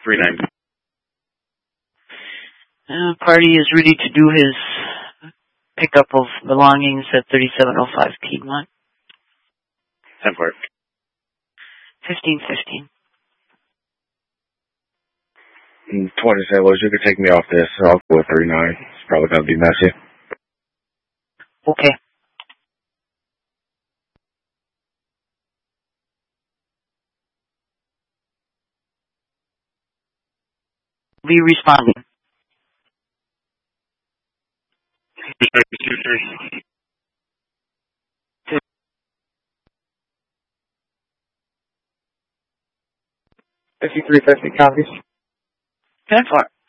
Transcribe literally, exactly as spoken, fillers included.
three nine. Uh, party is ready to do his pickup of belongings at thirty-seven oh five Piedmont. ten four. fifteen fifteen. twenty Saint Louis, you could take me off this. I'll go with three nine. It's probably going to be messy. Okay. Be responding. fifty-three fifty copies. ten four.